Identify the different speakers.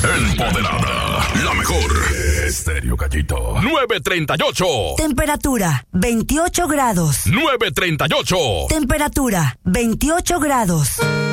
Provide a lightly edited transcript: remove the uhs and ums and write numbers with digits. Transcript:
Speaker 1: Empoderada, la mejor. Estéreo Gallito. 938.
Speaker 2: Temperatura 28 grados.
Speaker 1: 938.
Speaker 2: Temperatura 28 grados.